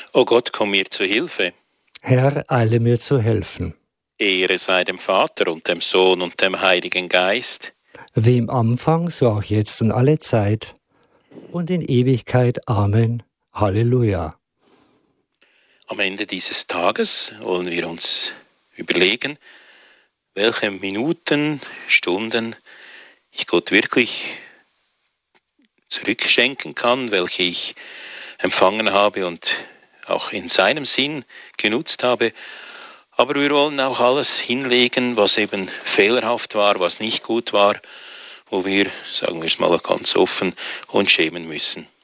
O Gott, komm mir zu Hilfe. Herr, eile mir zu helfen. Ehre sei dem Vater und dem Sohn und dem Heiligen Geist. Wie im Anfang, so auch jetzt und alle Zeit und in Ewigkeit. Amen. Halleluja. Am Ende dieses Tages wollen wir uns überlegen, welche Minuten, Stunden ich Gott wirklich zurückschenken kann, welche ich empfangen habe und auch in seinem Sinn genutzt habe. Aber wir wollen auch alles hinlegen, was eben fehlerhaft war, was nicht gut war, wo wir, sagen wir es mal ganz offen, uns schämen müssen.